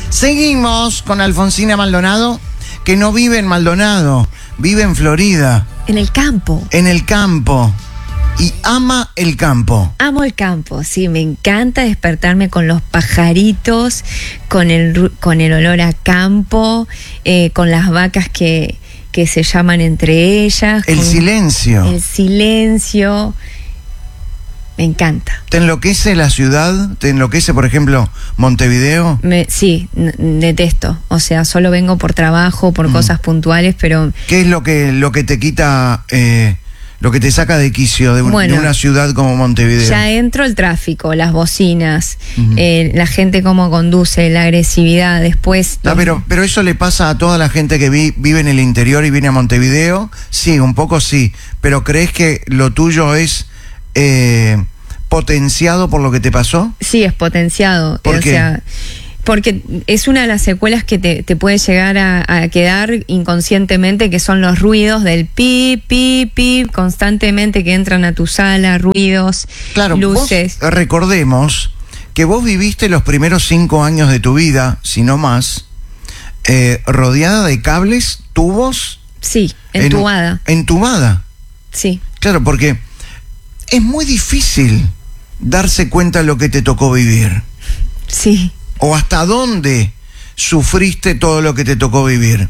Seguimos con Alfonsina Maldonado, que no vive en Maldonado, vive en Florida. En el campo. En el campo. Y ama el campo. Amo el campo, sí, me encanta despertarme con los pajaritos, con el olor a campo, con las vacas que se llaman entre ellas. El silencio. El silencio. Me encanta. ¿Te enloquece la ciudad? ¿Te enloquece, por ejemplo, Montevideo? Sí, detesto. O sea, solo vengo por trabajo, por cosas puntuales, pero... ¿Qué es lo que te quita, lo que te saca de quicio de una ciudad como Montevideo? Ya entro el tráfico, las bocinas, la gente cómo conduce, la agresividad, después... Pero eso le pasa a toda la gente que vive en el interior y viene a Montevideo. Sí, un poco sí. Pero ¿crees que lo tuyo es... potenciado por lo que te pasó? Sí, es potenciado. ¿Por qué? O sea, porque es una de las secuelas que te puede llegar a quedar inconscientemente, que son los ruidos del pip, pip, pip, constantemente que entran a tu sala, ruidos, luces. Recordemos que vos viviste los primeros 5 años de tu vida, si no más, rodeada de cables, tubos. Sí, entubada. Entubada. Sí. Claro, porque es muy difícil darse cuenta de lo que te tocó vivir. Sí. O hasta dónde sufriste todo lo que te tocó vivir.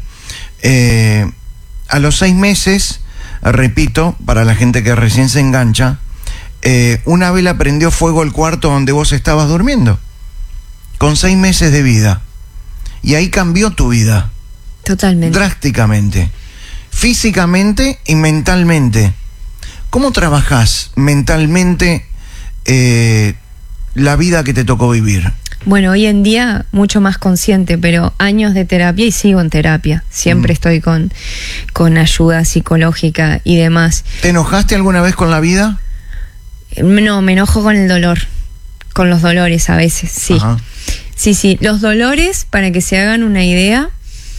A los 6 meses, repito, para la gente que recién se engancha, una vela prendió fuego al cuarto donde vos estabas durmiendo. Con 6 meses de vida. Y ahí cambió tu vida. Totalmente. Drásticamente. Físicamente y mentalmente. ¿Cómo trabajás mentalmente la vida que te tocó vivir? Bueno, hoy en día mucho más consciente, pero años de terapia y sigo en terapia. Siempre estoy con ayuda psicológica y demás. ¿Te enojaste alguna vez con la vida? No, me enojo con el dolor, con los dolores a veces, sí. Ajá. Sí, los dolores, para que se hagan una idea...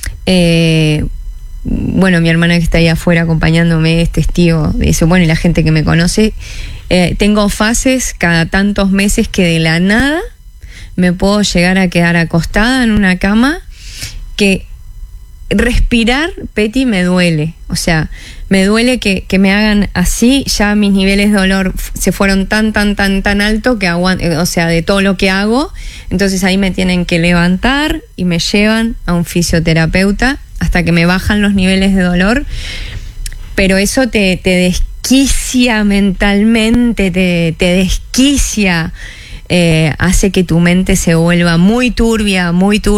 Bueno, mi hermana que está ahí afuera acompañándome es testigo de eso. Bueno, y la gente que me conoce, tengo fases cada tantos meses que de la nada me puedo llegar a quedar acostada en una cama, que respirar, Peti, me duele. O sea, me duele que me hagan así. Ya mis niveles de dolor se fueron tan alto que o sea, de todo lo que hago. Entonces ahí me tienen que levantar y me llevan a un fisioterapeuta hasta que me bajan los niveles de dolor. Pero eso te desquicia mentalmente, te desquicia, hace que tu mente se vuelva muy turbia.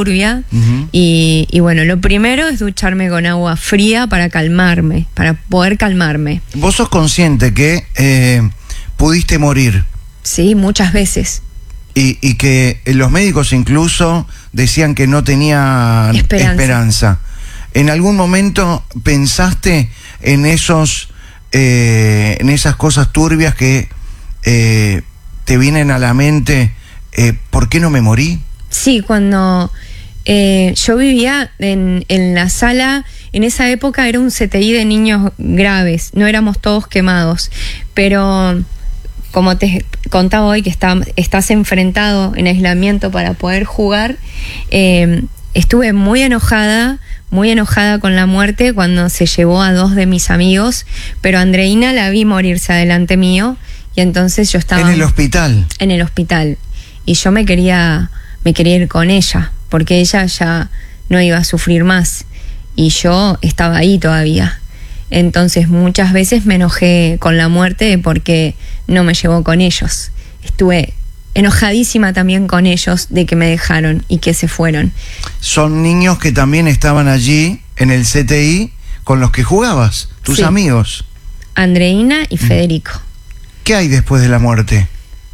Y bueno, lo primero es ducharme con agua fría para calmarme, para poder calmarme. ¿Vos sos consciente que pudiste morir? Sí, muchas veces. Y que los médicos incluso decían que no tenía esperanza. ¿En algún momento pensaste en esas cosas turbias que te vienen a la mente? ¿Por qué no me morí? Sí, cuando yo vivía en la sala, en esa época era un CTI de niños graves, no éramos todos quemados, pero como te contaba hoy que estás enfrentado en aislamiento para poder jugar, estuve muy enojada con la muerte cuando se llevó a 2 de mis amigos, pero Andreina la vi morirse adelante mío, y entonces yo estaba... ¿En el hospital? En el hospital. Y yo me quería ir con ella, porque ella ya no iba a sufrir más, y yo estaba ahí todavía. Entonces muchas veces me enojé con la muerte porque no me llevó con ellos. Estuve enojadísima también con ellos de que me dejaron y que se fueron. Son niños que también estaban allí en el CTI con los que jugabas, tus amigos. Andreina y Federico. ¿Qué hay después de la muerte?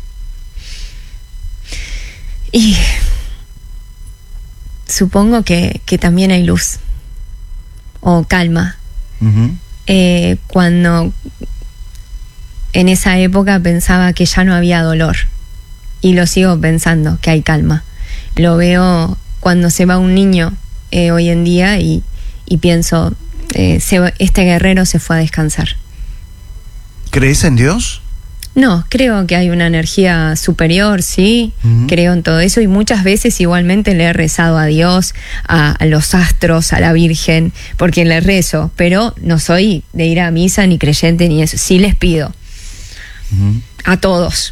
Y supongo que también hay luz o calma. Cuando en esa época pensaba que ya no había dolor, y lo sigo pensando, que hay calma. Lo veo cuando se va un niño hoy en día y pienso, este guerrero se fue a descansar. ¿Crees en Dios? No, creo que hay una energía superior, sí, creo en todo eso y muchas veces igualmente le he rezado a Dios, a los astros, a la Virgen, porque le rezo, pero no soy de ir a misa ni creyente ni eso, sí les pido a todos.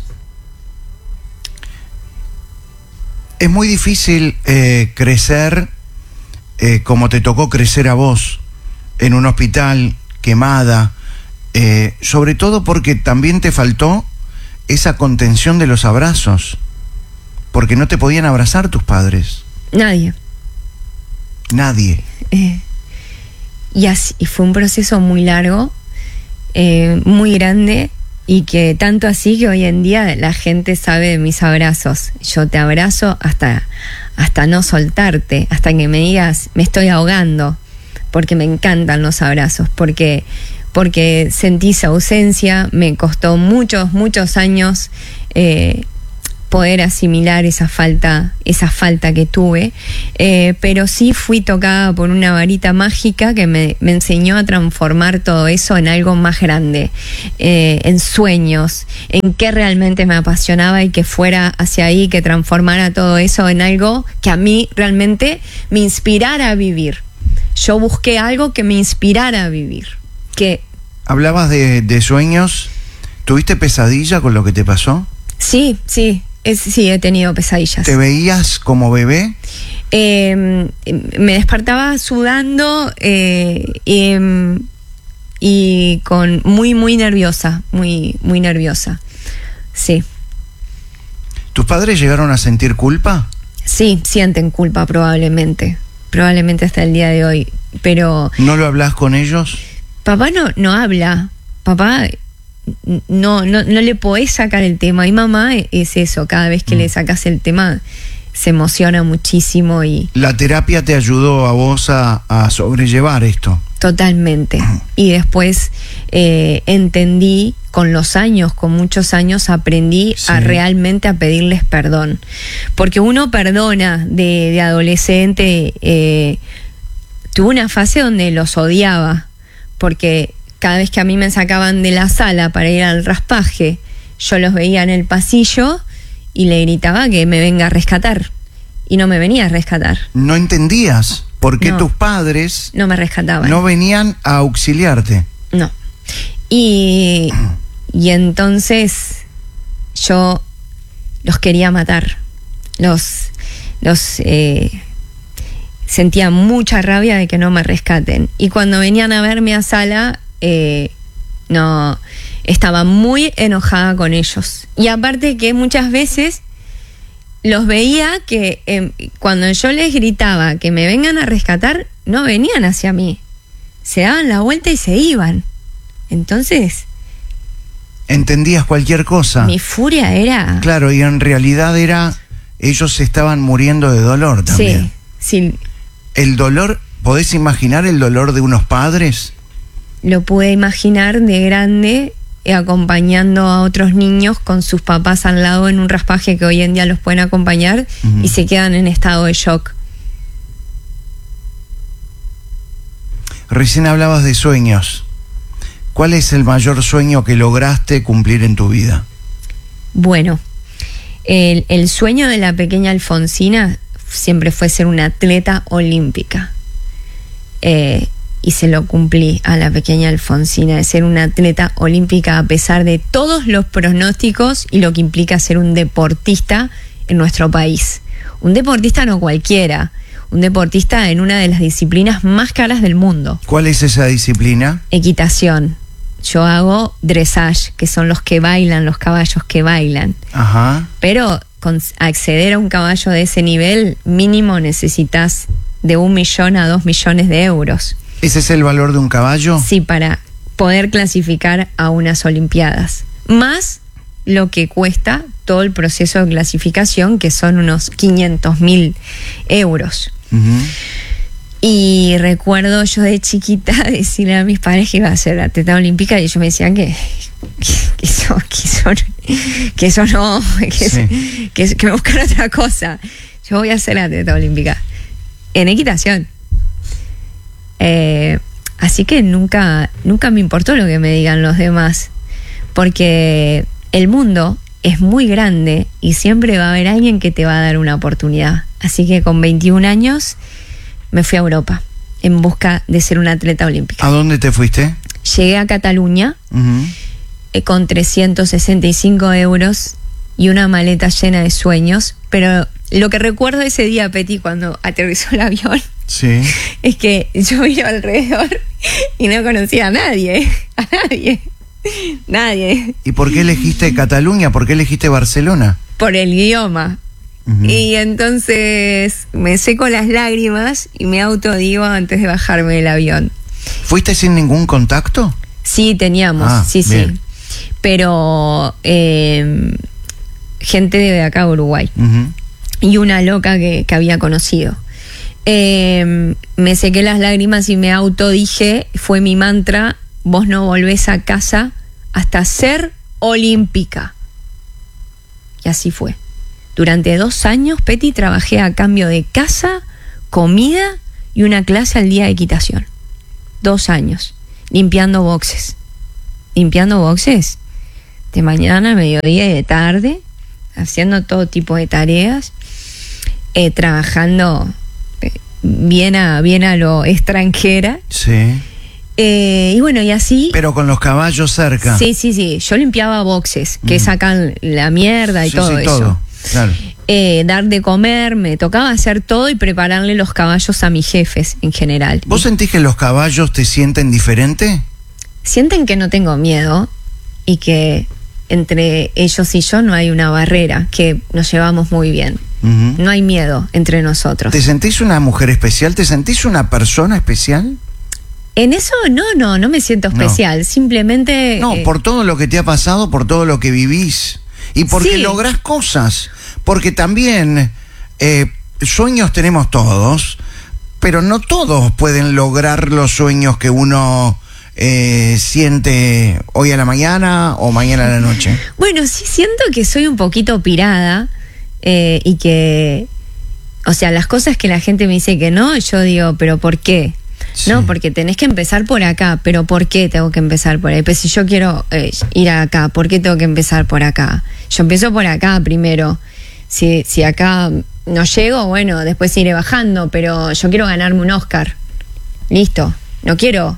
Es muy difícil crecer como te tocó crecer a vos, en un hospital, quemada, sobre todo porque también te faltó esa contención de los abrazos, porque no te podían abrazar tus padres. Nadie. Y así fue un proceso muy largo, muy grande, y que tanto así que hoy en día la gente sabe de mis abrazos. Yo te abrazo hasta no soltarte, hasta que me digas me estoy ahogando, porque me encantan los abrazos, porque sentí esa ausencia, me costó muchos años poder asimilar esa falta que tuve, pero sí fui tocada por una varita mágica que me enseñó a transformar todo eso en algo más grande, en sueños, en qué realmente me apasionaba y que fuera hacia ahí, que transformara todo eso en algo que a mí realmente me inspirara a vivir. Yo busqué algo que me inspirara a vivir. Hablabas de sueños. ¿Tuviste pesadilla con lo que te pasó? Sí, he tenido pesadillas. ¿Te veías como bebé? Me despertaba sudando y con muy nerviosa, muy nerviosa. Sí. ¿Tus padres llegaron a sentir culpa? Sí, sienten culpa probablemente hasta el día de hoy, pero... ¿No lo hablas con ellos? Papá no habla, papá no le podés sacar el tema, y mamá es eso, cada vez que le sacas el tema se emociona muchísimo. Y ¿la terapia te ayudó a vos a sobrellevar esto? Totalmente. Y después entendí con los años, con muchos años, aprendí a realmente a pedirles perdón, porque uno perdona de adolescente. Tuve una fase donde los odiaba, porque cada vez que a mí me sacaban de la sala para ir al raspaje, yo los veía en el pasillo y le gritaba que me venga a rescatar, y no me venía a rescatar. ¿No entendías por qué tus padres no me rescataban? No venían a auxiliarte. No. Y entonces yo los quería matar. Sentía mucha rabia de que no me rescaten. Y cuando venían a verme a sala, no, estaba muy enojada con ellos. Y aparte que muchas veces los veía que cuando yo les gritaba que me vengan a rescatar, no venían hacia mí. Se daban la vuelta y se iban. Entonces... ¿entendías cualquier cosa? Mi furia era... Claro, y en realidad ellos estaban muriendo de dolor también. Sí. ¿El dolor, podés imaginar el dolor de unos padres? Lo pude imaginar de grande, acompañando a otros niños con sus papás al lado en un raspaje que hoy en día los pueden acompañar, y se quedan en estado de shock. Recién hablabas de sueños. ¿Cuál es el mayor sueño que lograste cumplir en tu vida? Bueno, el sueño de la pequeña Alfonsina siempre fue ser una atleta olímpica. Y se lo cumplí a la pequeña Alfonsina, de ser una atleta olímpica a pesar de todos los pronósticos y lo que implica ser un deportista en nuestro país. Un deportista no cualquiera, un deportista en una de las disciplinas más caras del mundo. ¿Cuál es esa disciplina? Equitación. Yo hago dressage, que son los que bailan, los caballos que bailan. Ajá. Pero acceder a un caballo de ese nivel, mínimo necesitas de 1 millón a 2 millones de euros. ¿Ese es el valor de un caballo? Sí, para poder clasificar a unas Olimpiadas. Más lo que cuesta todo el proceso de clasificación, que son unos 500.000 euros. Y recuerdo yo de chiquita decirle a mis padres que iba a ser atleta olímpica, y ellos me decían que eso no, que me buscan otra cosa. Yo voy a ser atleta olímpica en equitación. Así que nunca me importó lo que me digan los demás, porque el mundo es muy grande y siempre va a haber alguien que te va a dar una oportunidad. Así que con 21 años me fui a Europa en busca de ser una atleta olímpica. ¿A dónde te fuiste? Llegué a Cataluña con 365 euros y una maleta llena de sueños, pero lo que recuerdo ese día, Peti, cuando aterrizó el avión, sí, es que yo miro alrededor y no conocía a nadie. Nadie. ¿Y por qué elegiste Cataluña? ¿Por qué elegiste Barcelona? Por el idioma. Y entonces me seco las lágrimas y me autodigo antes de bajarme del avión. ¿Fuiste sin ningún contacto? Sí, teníamos, sí. Pero gente de acá de Uruguay. Y una loca que había conocido. Me sequé las lágrimas y me autodije, fue mi mantra: vos no volvés a casa hasta ser olímpica. Y así fue. Durante 2 años, Peti, trabajé a cambio de casa, comida y una clase al día de equitación. 2 años, limpiando boxes. Limpiando boxes de mañana, mediodía y de tarde, haciendo todo tipo de tareas, trabajando bien a lo extranjera. Sí. Y bueno, y así... Pero con los caballos cerca. Sí. Yo limpiaba boxes, que sacan la mierda y todo eso. Todo. Claro. Dar de comer, me tocaba hacer todo y prepararle los caballos a mis jefes en general. ¿Vos sentís que los caballos te sienten diferente? Sienten que no tengo miedo y que entre ellos y yo no hay una barrera, que nos llevamos muy bien. No hay miedo entre nosotros. ¿Te sentís una mujer especial? ¿Te sentís una persona especial? En eso no me siento especial, simplemente... No, por todo lo que te ha pasado, por todo lo que vivís y porque lográs cosas, porque también sueños tenemos todos, pero no todos pueden lograr los sueños que uno siente hoy a la mañana o mañana a la noche. Bueno, sí siento que soy un poquito pirada y que, o sea, las cosas que la gente me dice que no, yo digo, ¿pero por qué? Sí. No, porque tenés que empezar por acá, pero ¿por qué tengo que empezar por ahí? Pues si yo quiero ir acá, ¿por qué tengo que empezar por acá? Yo empiezo por acá primero. Si acá no llego, bueno, después iré bajando, pero yo quiero ganarme un Oscar. Listo, no quiero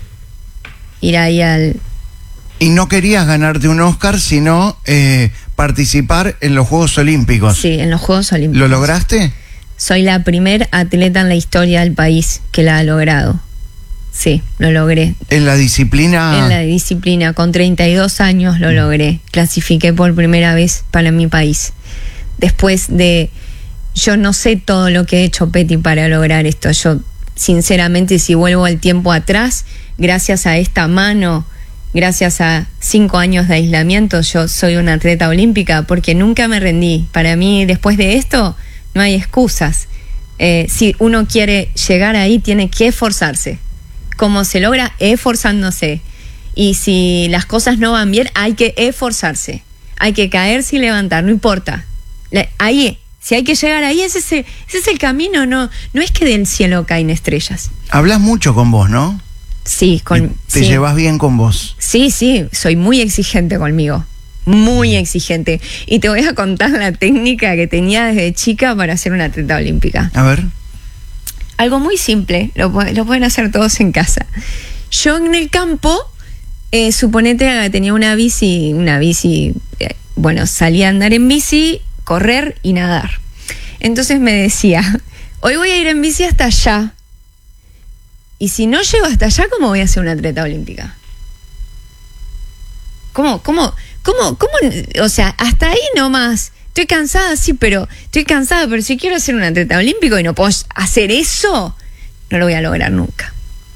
ir ahí al... Y no querías ganarte un Oscar, sino participar en los Juegos Olímpicos. Sí, en los Juegos Olímpicos. ¿Lo lograste? Soy la primer atleta en la historia del país que la ha logrado. Sí, lo logré. ¿En la disciplina? En la disciplina, con 32 años lo logré. Clasifiqué por primera vez para mi país. Después de... Yo no sé todo lo que he hecho, Peti, para lograr esto. Yo, sinceramente, si vuelvo el tiempo atrás, gracias a esta mano, gracias a 5 años de aislamiento, yo soy una atleta olímpica porque nunca me rendí. Para mí, después de esto, no hay excusas. Si uno quiere llegar ahí, tiene que esforzarse. ¿Cómo se logra? Esforzándose. Y si las cosas no van bien, hay que esforzarse. Hay que caerse y levantar, no importa. Ahí, si hay que llegar ahí, ese es el camino. No es que del cielo caen estrellas. Hablas mucho con vos, ¿no? Sí, ¿Te llevas bien con vos? Sí, soy muy exigente conmigo. Muy exigente. Y te voy a contar la técnica que tenía desde chica para ser una atleta olímpica. A ver. Algo muy simple, lo pueden hacer todos en casa. Yo en el campo, suponete que tenía una bici, bueno, salía a andar en bici, correr y nadar. Entonces me decía, hoy voy a ir en bici hasta allá. Y si no llego hasta allá, ¿cómo voy a ser una atleta olímpica? ¿Cómo? O sea, hasta ahí nomás. Estoy cansada, pero si quiero ser un atleta olímpico y no puedo hacer eso, no lo voy a lograr nunca.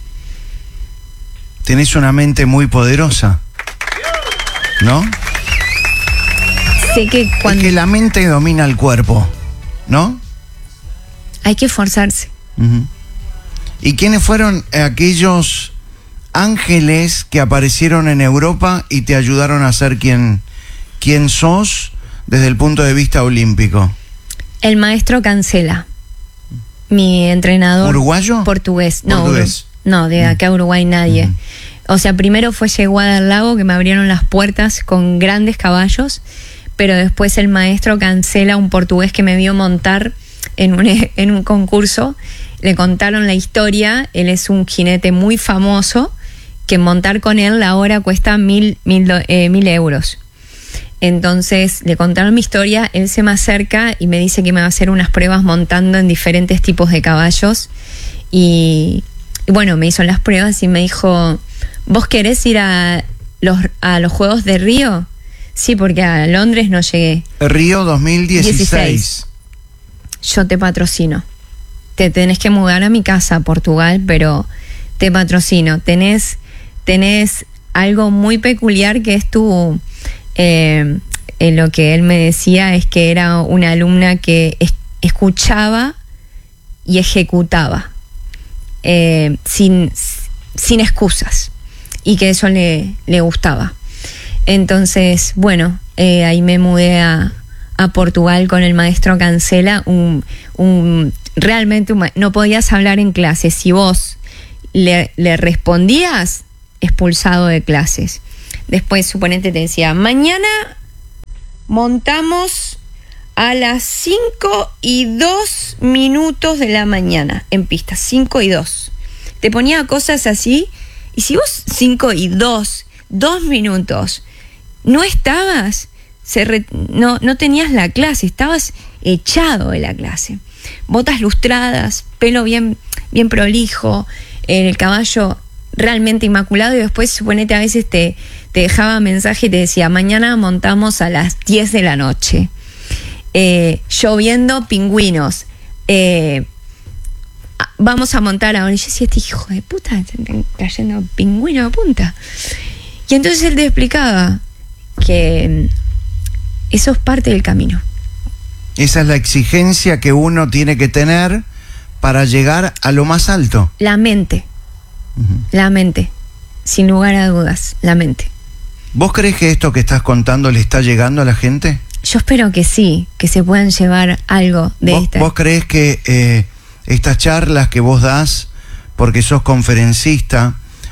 Tenés una mente muy poderosa, ¿no? Sé que es que la mente domina el cuerpo, ¿no? Hay que esforzarse. ¿Y quiénes fueron aquellos ángeles que aparecieron en Europa y te ayudaron a ser quien sos desde el punto de vista olímpico? El maestro Cancela, mi entrenador. ¿Uruguayo? Portugués. ¿Portugués? No, de acá a Uruguay nadie. O sea, primero fue Yeguada del Lago, que me abrieron las puertas con grandes caballos, pero después el maestro Cancela, un portugués que me vio montar en un concurso, le contaron la historia. Él es un jinete muy famoso, que montar con él la hora cuesta 1.000 euros. Entonces le contaron mi historia, él se me acerca y me dice que me va a hacer unas pruebas montando en diferentes tipos de caballos. Y bueno, me hizo las pruebas y me dijo: ¿vos querés ir a los Juegos de Río? Sí, porque a Londres no llegué. Río 2016. Yo te patrocino. Te tenés que mudar a mi casa a Portugal, pero te patrocino. Tenés algo muy peculiar, que es lo que él me decía es que era una alumna que escuchaba y ejecutaba sin excusas, y que eso le gustaba. Entonces, bueno, ahí me mudé a Portugal con el maestro Cancela, realmente no podías hablar en clase. Si vos le respondías, expulsado de clases. Después, suponete, te decía: mañana montamos a las 5:02 de la mañana en pista, 5:02. Te ponía cosas así, y si vos 5:02, 2 minutos, no estabas, no tenías la clase, estabas echado de la clase. Botas lustradas, pelo bien prolijo, el caballo realmente inmaculado, y después, suponete, a veces te dejaba mensaje y te decía: mañana montamos a las 10 de la noche. Lloviendo pingüinos. Vamos a montar ahora. Y yo decía: este hijo de puta, están cayendo pingüinos a punta. Y entonces él te explicaba que eso es parte del camino. Esa es la exigencia que uno tiene que tener para llegar a lo más alto. La mente. La mente. Sin lugar a dudas, la mente. ¿Vos crees que esto que estás contando le está llegando a la gente? Yo espero que sí, que se puedan llevar algo de esto. ¿Vos crees que estas charlas que vos das, porque sos conferencista,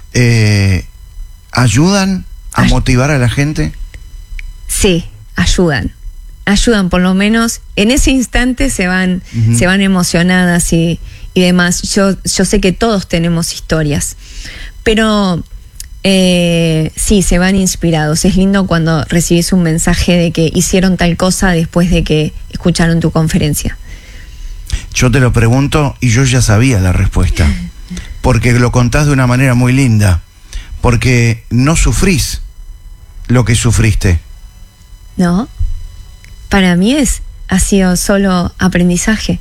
ayudan a motivar a la gente? Sí, ayudan. Ayudan, por lo menos en ese instante se van emocionadas y demás. Yo sé que todos tenemos historias, pero sí, se van inspirados. Es lindo cuando recibís un mensaje de que hicieron tal cosa después de que escucharon tu conferencia. Yo te lo pregunto y yo ya sabía la respuesta, porque lo contás de una manera muy linda, porque no sufrís lo que sufriste. No, para mí ha sido solo aprendizaje.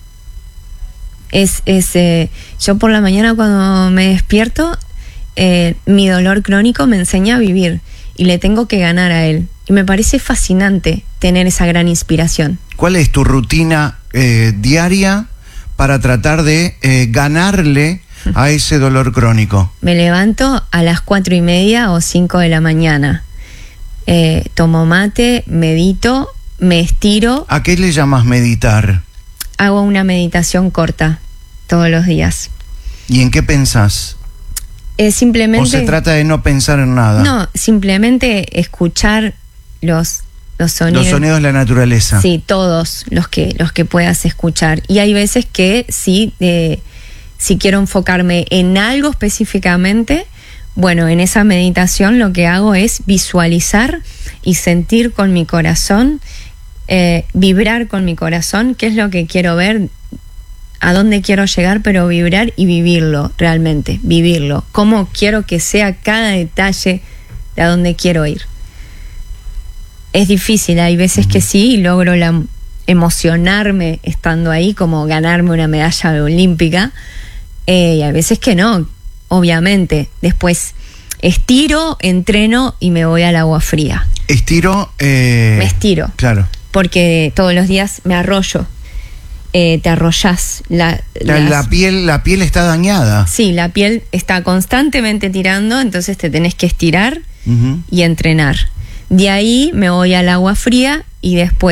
Yo por la mañana, cuando me despierto, mi dolor crónico me enseña a vivir y le tengo que ganar a él. Y me parece fascinante tener esa gran inspiración. ¿Cuál es tu rutina diaria para tratar de ganarle a ese dolor crónico? Me levanto a las 4:30 o 5 de la mañana. Tomo mate, medito, me estiro. ¿A qué le llamas meditar? Hago una meditación corta todos los días. ¿Y en qué pensás? Simplemente... ¿O se trata de no pensar en nada? No, simplemente escuchar los sonidos. Los sonidos de la naturaleza. Sí, todos los que puedas escuchar. Y hay veces que sí, si quiero enfocarme en algo específicamente, bueno, en esa meditación lo que hago es visualizar y sentir con mi corazón, vibrar con mi corazón, qué es lo que quiero ver, a dónde quiero llegar, pero vibrar y vivirlo realmente, vivirlo. Cómo quiero que sea cada detalle de a dónde quiero ir. Es difícil, hay veces que sí, y logro emocionarme estando ahí, como ganarme una medalla olímpica, y hay veces que no, obviamente. Después estiro, entreno y me voy al agua fría. Me estiro. Claro. Porque todos los días me arrollo. Te arrollás. La piel está dañada. Sí, la piel está constantemente tirando, entonces te tenés que estirar y entrenar. De ahí me voy al agua fría y después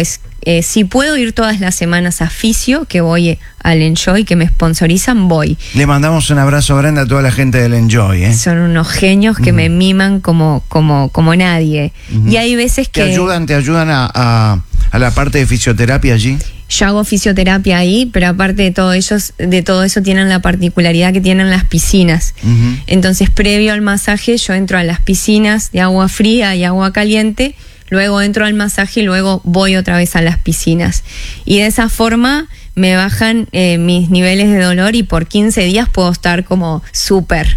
si puedo ir todas las semanas a Fisio, que voy al Enjoy, que me sponsorizan, voy. Le mandamos un abrazo grande a toda la gente del Enjoy, ¿eh? Son unos genios que me miman como nadie. Y hay veces que... ¿Te ayudan a la parte de fisioterapia allí? Yo hago fisioterapia ahí, pero aparte de todo eso tienen la particularidad que tienen las piscinas. Entonces, previo al masaje, yo entro a las piscinas de agua fría y agua caliente, luego entro al masaje y luego voy otra vez a las piscinas. Y de esa forma me bajan mis niveles de dolor y por 15 días puedo estar como súper.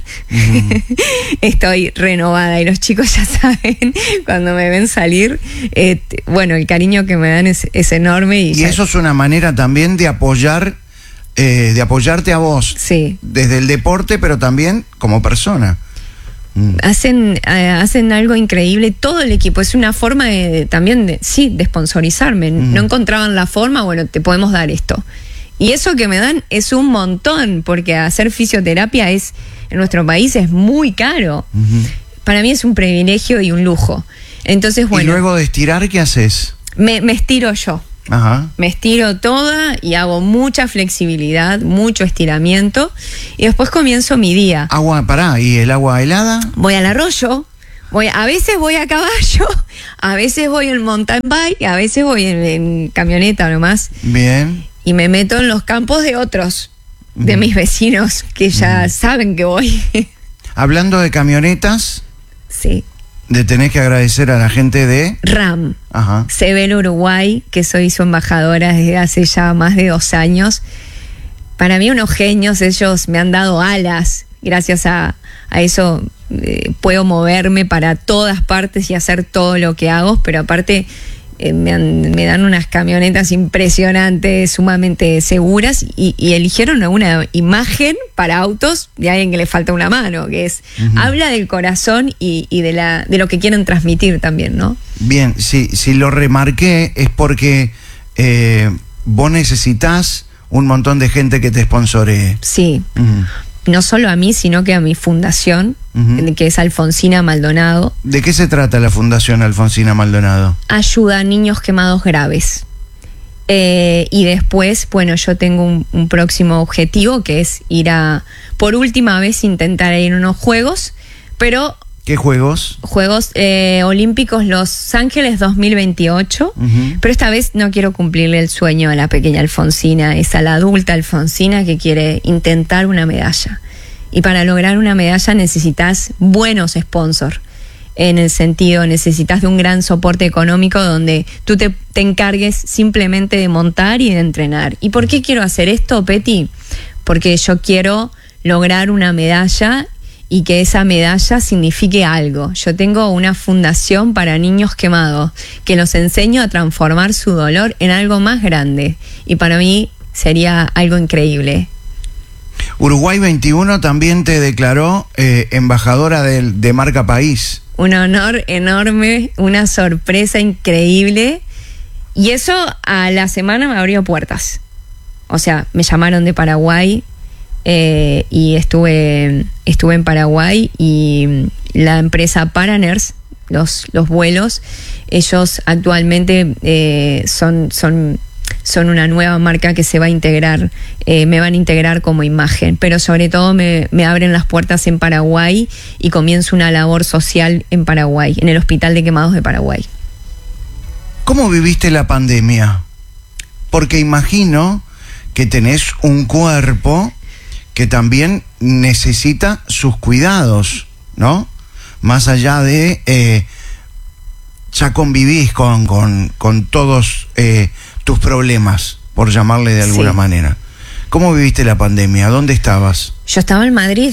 Estoy renovada y los chicos ya saben, cuando me ven salir, bueno, el cariño que me dan es enorme. Y eso es una manera también de apoyarte a vos. Sí. Desde el deporte, pero también como persona. Hacen algo increíble todo el equipo. Es una forma también de sponsorizarme. No encontraban la forma, bueno, te podemos dar esto. Y eso que me dan es un montón, porque hacer fisioterapia en nuestro país es muy caro. Para mí es un privilegio y un lujo. Entonces, bueno. ¿Y luego de estirar qué haces? Me estiro yo. Ajá. Me estiro toda y hago mucha flexibilidad, mucho estiramiento y después comienzo mi día. ¿Y el agua helada? Voy al arroyo, a veces voy a caballo, a veces voy en mountain bike, a veces voy en camioneta nomás. Bien. Y me meto en los campos de otros, de mis vecinos, que ya saben que voy. Hablando de camionetas. Sí. Tenés que agradecer a la gente de RAM. Ajá. Sebel Uruguay, que soy su embajadora desde hace ya más de 2 años. Para mí unos genios, ellos me han dado alas. Gracias a eso puedo moverme para todas partes y hacer todo lo que hago, pero aparte me dan unas camionetas impresionantes, sumamente seguras, y eligieron una imagen para autos de alguien que le falta una mano, que es habla del corazón y de lo que quieren transmitir también, ¿no? Bien, si lo remarqué es porque vos necesitas un montón de gente que te sponsoree. Sí. No solo a mí, sino que a mi fundación, que es Alfonsina Maldonado. ¿De qué se trata la Fundación Alfonsina Maldonado? Ayuda a niños quemados graves. Y después, bueno, yo tengo un próximo objetivo, que es por última vez, intentar ir a unos Juegos, pero... ¿Qué Juegos? Juegos Olímpicos Los Ángeles 2028, pero esta vez no quiero cumplirle el sueño a la pequeña Alfonsina, es a la adulta Alfonsina que quiere intentar una medalla. Y para lograr una medalla necesitas buenos sponsors, en el sentido, necesitas de un gran soporte económico donde tú te encargues simplemente de montar y de entrenar. ¿Y por qué quiero hacer esto, Peti? Porque yo quiero lograr una medalla y que esa medalla signifique algo. Yo tengo una fundación para niños quemados que los enseño a transformar su dolor en algo más grande, y para mí sería algo increíble. Uruguay 21 también te declaró embajadora de marca país. Un honor enorme, una sorpresa increíble, y eso a la semana me abrió puertas. O sea, me llamaron de Paraguay, y estuve en Paraguay, y la empresa Paraners, los vuelos, ellos actualmente son una nueva marca que se va a integrar, me van a integrar como imagen, pero sobre todo me abren las puertas en Paraguay y comienzo una labor social en Paraguay, en el Hospital de Quemados de Paraguay. ¿Cómo viviste la pandemia? Porque imagino que tenés un cuerpo que también necesita sus cuidados, ¿no? Más allá de ya convivís con todos tus problemas, por llamarle de alguna manera. ¿Cómo viviste la pandemia? ¿Dónde estabas? Yo estaba en Madrid.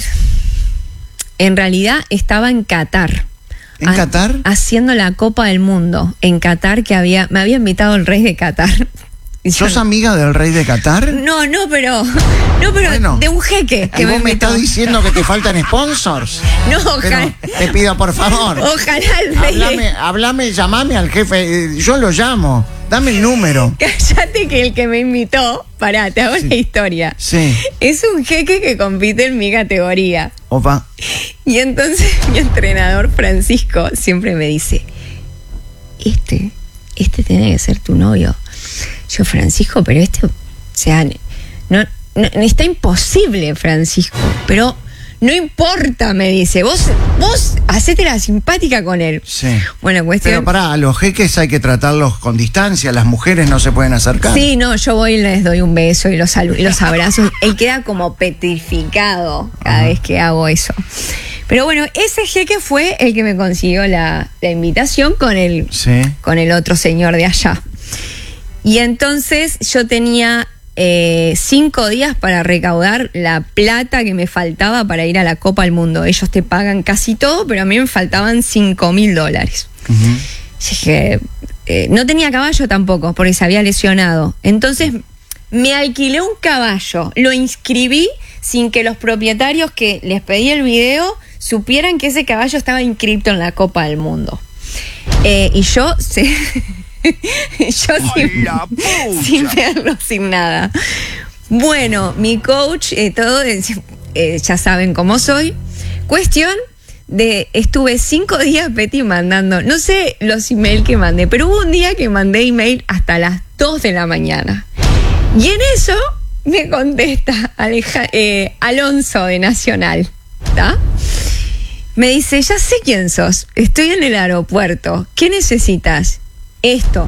En realidad estaba en Qatar. ¿En Qatar? Haciendo la Copa del Mundo. En Qatar, que me había invitado el rey de Qatar. ¿Sos amiga del rey de Qatar? No, pero bueno, de un jeque que vos me estás diciendo que te faltan sponsors. No, ojalá. Pero te pido por favor. Ojalá el rey. Llamame al jefe, yo lo llamo. Dame el número. Cállate, que el que me invitó, pará, te hago la historia. Sí. Es un jeque que compite en mi categoría. Opa. Y entonces mi entrenador Francisco siempre me dice, este tiene que ser tu novio. Yo, Francisco, pero o sea, no, está imposible, Francisco, pero no importa, me dice, vos hacete la simpática con él. Sí. Bueno, cuestión... Pero pará, a los jeques hay que tratarlos con distancia, las mujeres no se pueden acercar. Sí, no, yo voy y les doy un beso y los abrazo. Él queda como petrificado cada vez que hago eso. Pero bueno, ese jeque fue el que me consiguió la invitación con el otro señor de allá. Y entonces yo tenía 5 días para recaudar la plata que me faltaba para ir a la Copa del Mundo. Ellos te pagan casi todo, pero a mí me faltaban $5.000. Dije, no tenía caballo tampoco, porque se había lesionado. Entonces me alquilé un caballo, lo inscribí sin que los propietarios que les pedí el video supieran que ese caballo estaba inscrito en la Copa del Mundo. Y yo sin verlo, sin nada. Bueno, mi coach, todo, ya saben cómo soy. Cuestión de, estuve 5 días, Petty, mandando, no sé los emails que mandé, pero hubo un día que mandé email hasta las 2 de la mañana. Y en eso me contesta Alonso de Nacional, ¿está? Me dice, ya sé quién sos, estoy en el aeropuerto, ¿qué necesitas? Esto.